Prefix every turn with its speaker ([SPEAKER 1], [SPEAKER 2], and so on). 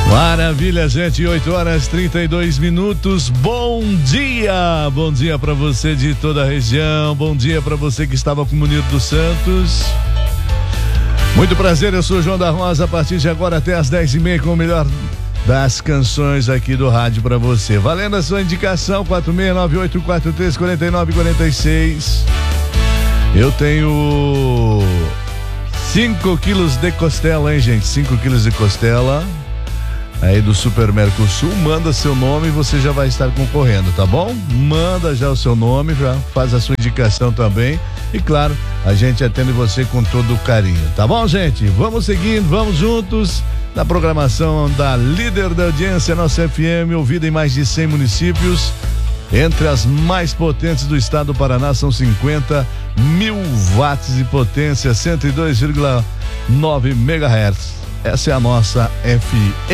[SPEAKER 1] Maravilha, gente, 8h32. Bom dia para você de toda a região, bom dia para você que estava com o Munir dos Santos. Muito prazer, eu sou o João da Rosa, a partir de agora até as 10h30 com o melhor das canções aqui do rádio para você. Valendo a sua indicação, 4698434946. Eu tenho 5 quilos de costela, hein, gente? 5 quilos de costela aí do Super Mercosul. Manda seu nome e você já vai estar concorrendo, tá bom? Manda já o seu nome, já faz a sua indicação também. E claro, a gente atende você com todo o carinho, tá bom, gente? Vamos seguindo, vamos juntos na programação da líder da audiência, nossa FM, ouvida em mais de 100 municípios. Entre as mais potentes do estado do Paraná, são 50 mil watts de potência, 102,9 MHz. Essa é a nossa FM.